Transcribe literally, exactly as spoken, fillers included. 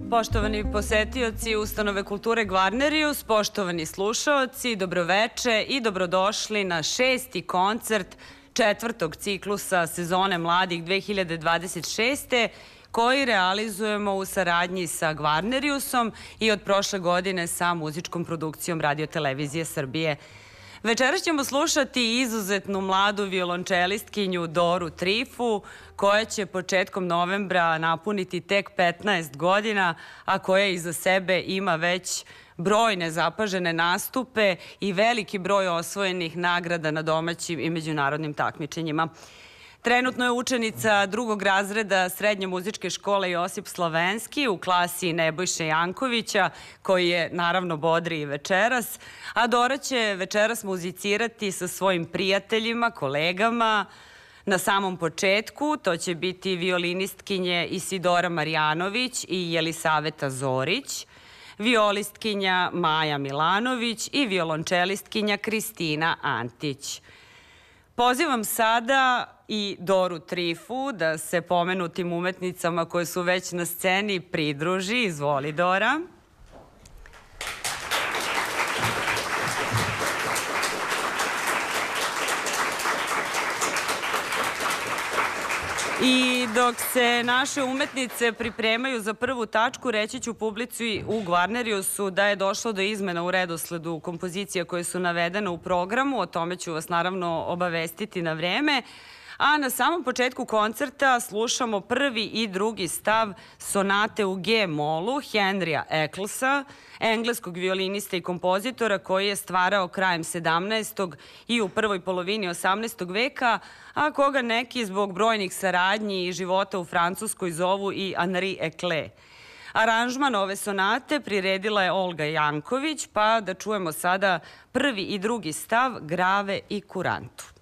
Poštovani posetioci Ustanove kulture Gvarnerius, poštovani slušaoci, dobroveče i dobrodošli na šesti koncert četvrtog ciklusa sezone Mladih dve hiljade dvadeset šeste. koji realizujemo u saradnji sa Gvarneriusom i od prošle godine sa muzičkom produkcijom Radio-televizije Srbije. Večeras ćemo slušati izuzetnu mladu violončelistkinju Doru Trifu, koja će početkom novembra napuniti tek petnaest godina, a koja iza sebe ima već brojne zapažene nastupe i veliki broj osvojenih nagrada na domaćim i međunarodnim takmičenjima. Trenutno je učenica drugog razreda Srednje muzičke škole Josip Slavenski u klasi Nebojše Jankovića, koji je naravno bodri i večeras, a Dora će večeras muzicirati sa svojim prijateljima, kolegama. Na samom početku to će biti violinistkinje Isidora Marjanović i Jelisaveta Zorić, violistkinja Maja Milanović i violončelistkinja Kristina Antić. Pozivam sada i Doru Trifu da se pomenutim umetnicama koje su već na sceni pridruži. Izvoli, Dora. I dok se naše umetnice pripremaju za prvu tačku, reći ću publici u Gvarneriusu da je došlo do izmena u redosledu kompozicija koje su navedene u programu. O tome ću vas naravno obavestiti na vreme. A na samom početku koncerta slušamo prvi i drugi stav sonate u G-molu Henrya Ecclesa, engleskog violinista i kompozitora koji je stvarao krajem sedamnaestog i u prvoj polovini osamnaestog veka, a koga neki zbog brojnih saradnji i života u Francuskoj zovu i Henri Eclet. Aranžman ove sonate priredila je Olga Janković, pa da čujemo sada prvi i drugi stav Grave i Kurantu.